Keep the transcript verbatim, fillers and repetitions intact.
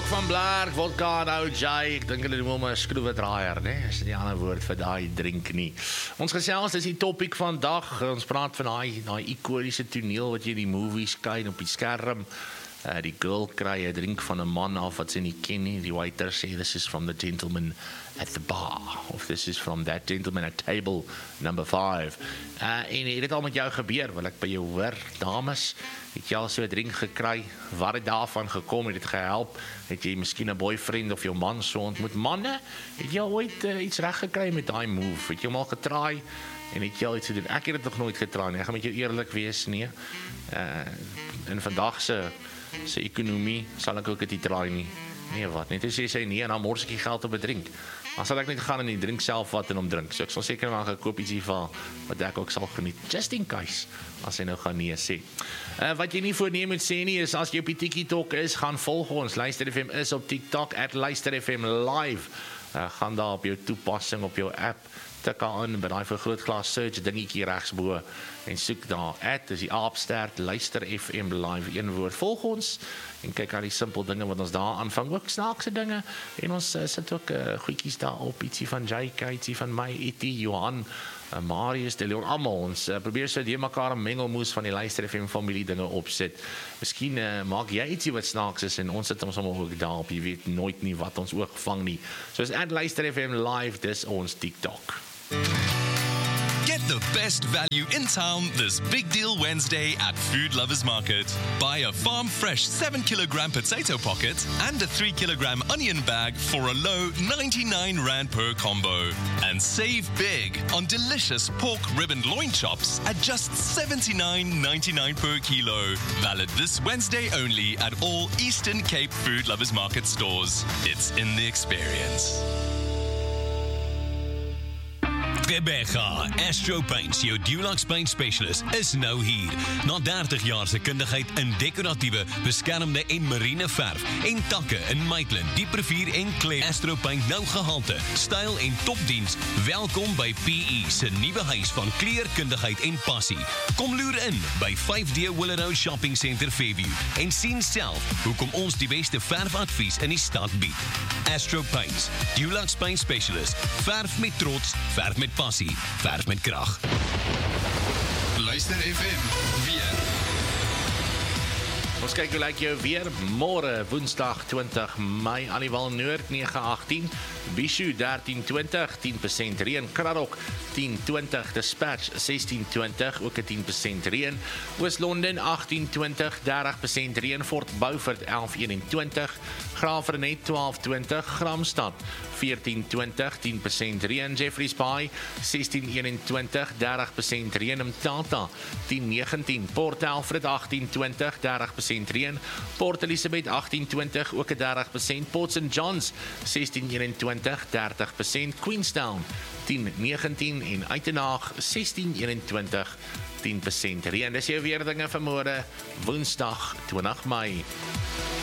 van Blerk, vodka en O J. Ek dink hulle noem hom 'n skroewedraaier, né? Is die ander woord vir daai drink nie. Ons gesels is die topik van dag. Ons praat van daai daai ikoniese toneel wat jy in die movies kyk op die skerm. Uh, die girl kry 'n drink van 'n man af wat sy nie ken nie. Die waiter sê this is from the gentleman at the bar, of this is from that gentleman at table number five. Uh, en het dit al met jou gebeur? Wil ek by jou hoor, dames? Het jy al so 'n drink gekry? Wat het daarvan gekom? Het dit gehelp? Het jy miskien 'n boyfriend of jou man so ontmoet? Manne, het jy al ooit uh, iets reg gekry met daai move? Het jy hom al getraai? En het jy al iets gedoen? Ek het dit nog nooit getraai nie. Ek gaan met jou eerlik wees, nee. Uh, in vandag se se ekonomie sal ek ook dit nie traai nie. Nee, wat? Net as jy sê nee, en dan mors ek die geld op 'n drink. Dan sal ek net gaan en die drink self vat en hom drink. So ek sal seker maar gekoop ietsie van wat ek ook sal geniet. Just in case, as hy nou gaan nee sê. Uh, wat jy nie voorneem moet sê nie, is as jy op die TikTok is, gaan volg ons. Luister F M is op TikTok, at Luister F M live. Uh, gaan daar op jou toepassing, op jou app, tik aan by daai vergrootglas search dingetjie regsbo en soek daar at, is die aapstert, Luister F M live, een woord. Volg ons en kyk al die simpel dinge wat ons daar aanvang, ook snaakse dinge, en ons uh, sit ook uh, goedjies daar op, ietsie van J K, ietsie van my, Eti, Johan, uh, Marius, De Leon, allemaal, ons uh, probeer so die mekaar een mengelmoes van die Luister F M familie dinge opsit. Miskien uh, maak jy ietsie wat snaaks is, en ons sit ons allemaal ook daar op, jy weet nooit nie wat ons oog vang nie. So is at Luister F M live, dis ons TikTok. Get the best value in town this Big Deal Wednesday at Food Lovers Market. Buy a farm fresh seven kilogram potato pocket and a three kilogram onion bag for a low ninety-nine rand per combo. And save big on delicious pork ribbon loin chops at just seventy-nine ninety-nine per kilo. Valid this Wednesday only at all Eastern Cape Food Lovers Market stores. It's in the experience. Rebecca, Astro Paints, jou Dulux Paint Specialist, is nou hier. Na dertig jaar se kundigheid in decoratiewe, beskermde en marine verf en takke in Maitland, dieprivier en klem. Astro Paint nou gehalte, styl en topdiens. Welkom by P E se nuwe huis van kleurkundigheid en passie. Kom loer in by vyf D Willow Shopping Center Fairview en sien self hoekom ons die beste verfadvies in die stad bied. Astro Paints, Dulux Paint Specialist, verf met trots, verf met passie, verf met krag. Luister F M, weer. Ons kyk hoe lyk jou weer. Môre, Woensdag twintig Mei, Aliwal Noord nege agtien, Bishu dertien twintig, tien persent reën, Kraddock tien twintig, Dispatch sestien twintig, ook 'n tien persent reën, Oos-London agtien twintig, dertig persent reën, Fort Beaufort elf eenentwintig, Graafrenet twaalf twintig, Gramstad veertien twintig, tien persent reën, Jeffreys Bay sestien eenentwintig, dertig persent reën, Mtata tien negentien, Port Alfred agtien twintig, dertig persent reën, Port Elizabeth agtien twintig, ook 'n dertig persent, Port Saint John's sestien eenentwintig, dertig persent, Queenstown tien negentien en Uitenhaag sestien eenentwintig, tien persent reën. Dis jou weer dinge vir môre, Woensdag twintig Mei.